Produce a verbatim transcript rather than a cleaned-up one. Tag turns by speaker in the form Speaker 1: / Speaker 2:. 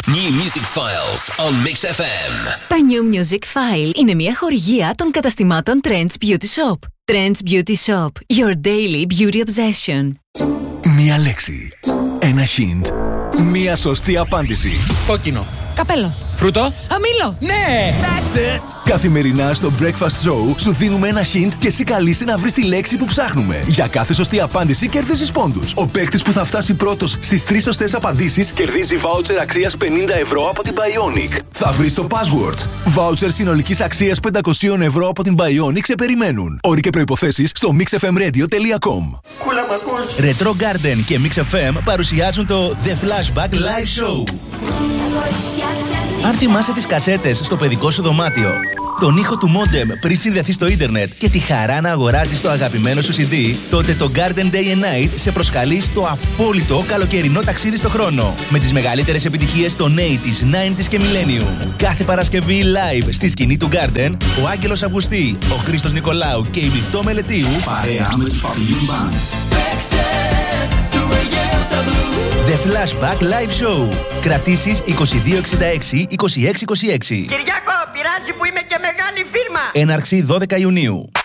Speaker 1: New Music Files on Mix εφ εμ.
Speaker 2: Τα New Music File είναι μια χορηγία των καταστημάτων Trends Beauty Shop. Trends Beauty Shop. Your daily beauty obsession.
Speaker 3: Μία λέξη. Ένα hint. Μία σωστή απάντηση.
Speaker 4: Κόκκινο.
Speaker 5: Καπέλο.
Speaker 4: Φρούτο.
Speaker 5: Αμύλο.
Speaker 4: Ναι!
Speaker 3: That's it! Καθημερινά στο Breakfast Show σου δίνουμε ένα hint και εσύ καλείσαι να βρεις τη λέξη που ψάχνουμε. Για κάθε σωστή απάντηση κερδίζεις πόντους. Ο παίκτης που θα φτάσει πρώτος στις τρεις σωστές απαντήσεις κερδίζει voucher αξίας πενήντα ευρώ από την Bionic. Θα βρεις το password. Voucher συνολικής αξίας πεντακόσια ευρώ από την Bionic σε περιμένουν. Όροι και προϋποθέσεις στο mix f m radio dot com.
Speaker 6: Retro Garden και Mix εφ εμ παρουσιάζουν το The Flashback Live Show. Αν θυμάσαι τις κασέτες στο παιδικό σου δωμάτιο, τον ήχο του μόντεμ πριν συνδεθεί στο ίντερνετ και τη χαρά να αγοράζεις το αγαπημένο σου σι ντι, τότε το Garden Day and Night σε προσκαλεί στο απόλυτο καλοκαιρινό ταξίδι στο χρόνο. Με τις μεγαλύτερες επιτυχίες των ογδόντα, ενενήντα και Millennium. Κάθε Παρασκευή live στη σκηνή του Garden, ο Άγγελος Αυγουστή, ο Χρήστος Νικολάου και η Μυρτώ Μελετίου.
Speaker 7: Παρέα με τους Papillon Band.
Speaker 6: The Flashback Live Show. Κρατήσεις είκοσι δύο εξήντα έξι είκοσι έξι είκοσι έξι.
Speaker 8: Κυριάκο, πειράζει που είμαι και μεγάλη φίρμα.
Speaker 6: Έναρξη δώδεκα Ιουνίου.